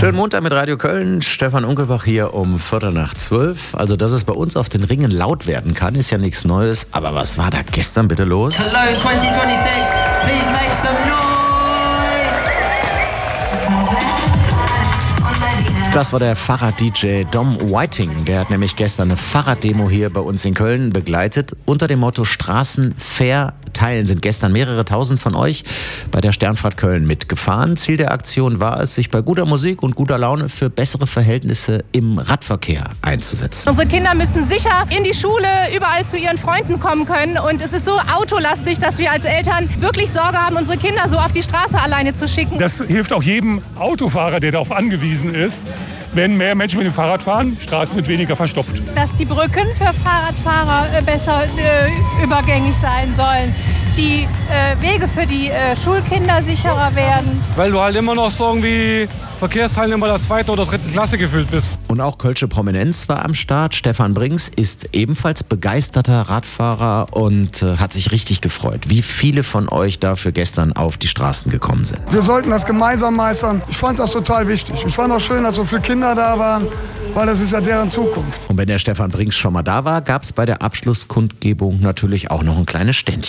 Schönen Montag mit Radio Köln. Stefan Unkelbach hier um 11:45. Also, dass es bei uns auf den Ringen laut werden kann, ist ja nichts Neues. Aber was war da gestern bitte los? Hello 2026, please make some noise. Das war der Fahrrad-DJ Dom Whiting. Der hat nämlich gestern eine Fahrraddemo hier bei uns in Köln begleitet. Unter dem Motto Straßen fair teilen sind gestern mehrere tausend von euch bei der Sternfahrt Köln mitgefahren. Ziel der Aktion war es, sich bei guter Musik und guter Laune für bessere Verhältnisse im Radverkehr einzusetzen. Unsere Kinder müssen sicher in die Schule, überall zu ihren Freunden kommen können. Und es ist so autolastig, dass wir als Eltern wirklich Sorge haben, unsere Kinder so auf die Straße alleine zu schicken. Das hilft auch jedem Autofahrer, der darauf angewiesen ist. Wenn mehr Menschen mit dem Fahrrad fahren, Straßen sind weniger verstopft. Dass die Brücken für Fahrradfahrer besser übergängig sein sollen. Die Wege für die Schulkinder sicherer werden. Weil du halt immer noch so irgendwie Verkehrsteilnehmer der 2. oder 3. Klasse gefühlt bist. Und auch Kölsche Prominenz war am Start. Stefan Brinks ist ebenfalls begeisterter Radfahrer und hat sich richtig gefreut, wie viele von euch dafür gestern auf die Straßen gekommen sind. Wir sollten das gemeinsam meistern. Ich fand das total wichtig. Ich fand auch schön, dass so viele Kinder da waren, weil das ist ja deren Zukunft. Und wenn der Stefan Brinks schon mal da war, gab es bei der Abschlusskundgebung natürlich auch noch ein kleines Ständchen.